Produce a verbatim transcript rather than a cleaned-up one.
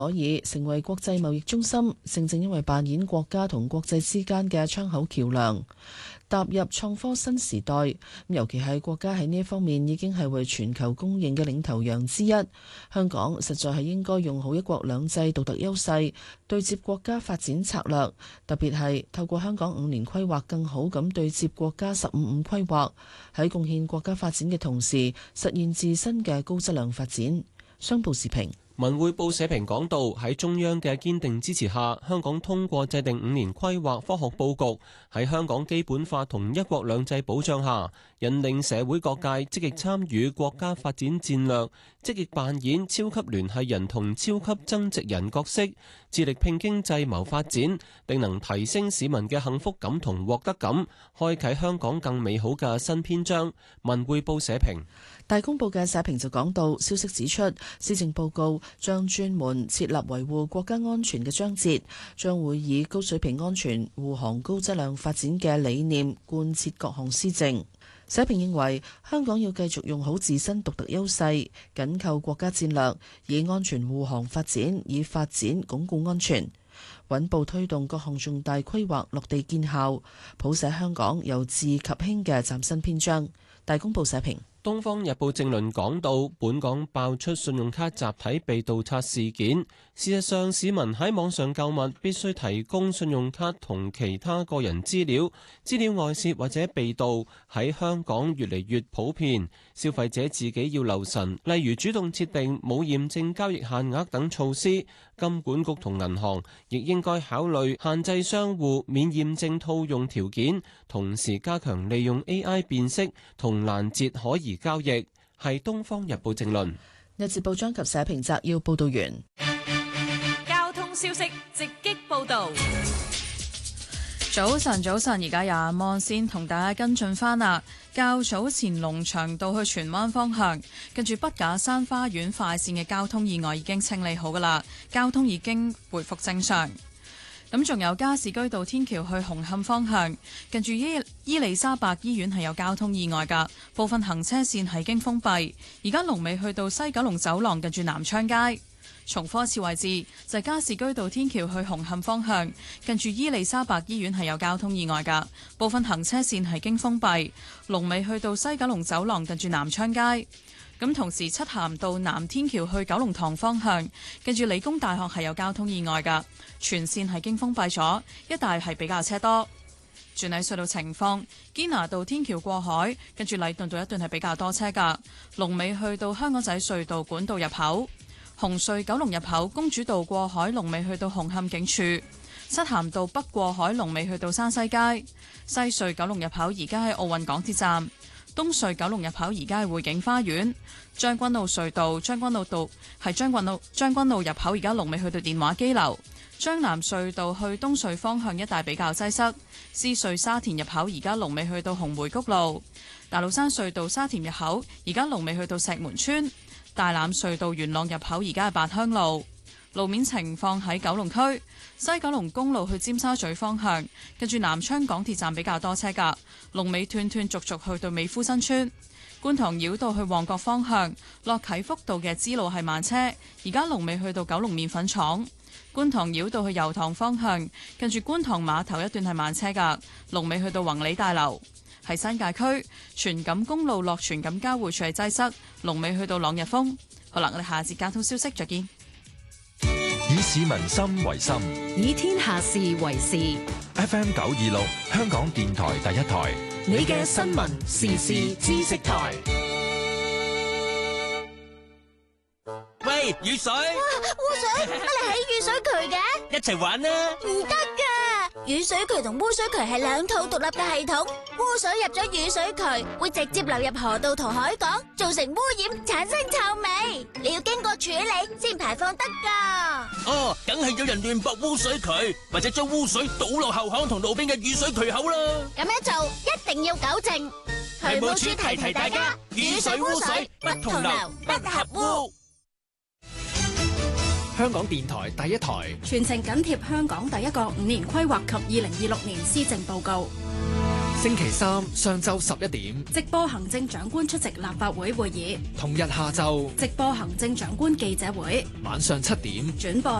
可以成為國際貿易中心，正正因為扮演國家同國際之間嘅窗口橋梁，踏入創科新時代。尤其係國家喺呢一方面已經係為全球公認嘅領頭羊之一。香港實在係應該用好一國兩制獨特優勢，對接國家發展策略，特別係透過香港五年規劃，更好咁對接國家十五五規劃，喺貢獻國家發展嘅同時，實現自身嘅高質量發展。商報時評。 文匯報社評講到，喺中央嘅堅定支持下，香港通過制定五年規劃科學佈局，喺香港基本法同一國兩制保障下，引領社會各界積極參與國家發展戰略，積極扮演超級聯繫人同超級增值人角色，致力拼經濟謀發展，定能提升市民嘅幸福感同獲得感，開啟香港更美好嘅新篇章。文匯報社評。 大公報嘅社評就講到，消息指出，施政報告將專門設立維護國家安全嘅章節，將會以高水平安全護航高質量發展嘅理念貫徹各項施政。社評認為，香港要繼續用好自身獨特優勢，緊扣國家戰略，以安全護航發展，以發展鞏固安全，穩步推動各項重大規劃落地見效，譜寫香港由治及興嘅嶄新篇章。大公報社評。 《東方日報》正論講到，本港爆出信用卡集體被盜刷事件。事實上，市民喺網上購物必須提供信用卡同其他個人資料，資料外泄或者被盜喺香港越嚟越普遍。消費者自己要留神，例如主動設定冇驗證交易限額等措施。金管局同銀行亦應該考慮限制商戶免驗證套用條件，同時加強利用 A I 辨識同攔截可疑交易。係《東方日報》正論。 日節報章及社評摘要報道完。 交通消息直擊報道。 早晨，早晨，而家廿望先同大家跟進翻啦。較早前龍翔道去荃灣方向，跟住筆架山花園快線嘅交通意外已經清理好噶啦，交通已經回復正常。咁仲有加士居道天橋去紅磡方向，近住伊伊利沙伯醫院係有交通意外噶，部分行車線係經封閉。而家龍尾去到西九龍走廊，近住南昌街。重複一次位置就係加士居道天橋去紅磡方向，近住伊利沙伯醫院係有交通意外噶，部分行車線係經封閉。龍尾去到西九龍走廊，近住南昌街。咁同時，漆咸道南天橋去九龍塘方向，近住理工大學係有交通意外噶，全線係經封閉咗，一帶係比較車多。轉喺隧道情況，堅拿道天橋過海，跟住禮頓道一段係比較多車噶，龍尾去到香港仔隧道管道入口。紅隧九龍入口公主道過海，龍尾去到紅磡警署；漆咸道北過海，龍尾去到山西街。西隧九龍入口而家喺奧運港鐵站。東隧九龍入口而家係匯景花園。將軍澳隧道將軍澳道係將軍澳將軍澳入口而家龍尾去到電話機樓。將南隧道去東隧方向一帶比較擠塞。獅隧沙田入口而家龍尾去到紅梅谷路。大老山隧道沙田入口而家龍尾去到石門村。大欖隧道元朗入口而家係八鄉路。路面情況喺九龍區西九龍公路去尖沙咀方向，跟住南昌港鐵站比較多車噶，龍尾斷斷續續去到美孚新村。觀塘繞道去旺角方向，落啟福道嘅支路係慢車，而家龍尾去到九龍麵粉廠。觀塘繞道去油塘方向，跟住觀塘碼頭一段係慢車噶，龍尾去到宏利大樓。喺新界區荃錦公路落荃錦交匯處係擠塞，龍尾去到朗日峰。好啦，我哋下節交通消息再見。 以市民心為心， 以天下事為事。 F M 九二六香港電台第一台， 你嘅新聞時事知識台。 喂，雨水！ 哇，污水！乜你喺雨水渠嘅？ 一齊玩啦！ 唔得噶，雨水渠同污水渠係兩套獨立嘅系統。污水入咗雨水渠，會直接流入河道同海港，造成污染，產生臭味。你要經過處理先排放得噶。 哦，梗係有人亂駁污水渠，或者將污水倒落後巷同路邊嘅雨水渠口啦。 咁樣做一定要糾正。渠務署提提大家，雨水污水不同流，不合污。 香港電台第一台， 全程緊貼香港第一個五年規劃及二零二六年施政報告。 星期三上晝十一點， 直播行政長官出席立法會會議； 同日下晝直播行政長官記者會， 晚上七點轉播